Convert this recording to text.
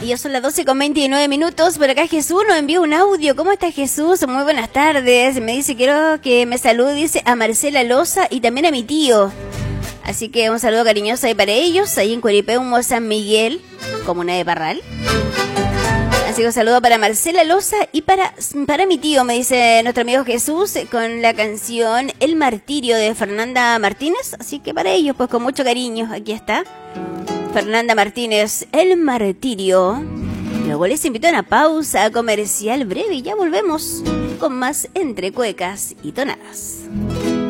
Y ya son las 12:29. Por acá Jesús nos envió un audio. ¿Cómo está Jesús? Muy buenas tardes. Me dice, quiero que me salude, dice, a Marcela Loza y también a mi tío. Así que un saludo cariñoso ahí para ellos, ahí en Cueripeumo, San Miguel, comuna de Parral. Así que un saludo para Marcela Loza y para mi tío, me dice nuestro amigo Jesús, con la canción El Martirio de Fernanda Martínez. Así que para ellos, pues con mucho cariño, aquí está Fernanda Martínez, El Martirio. Luego les invito a una pausa comercial breve y ya volvemos con más Entre Cuecas y Tonadas.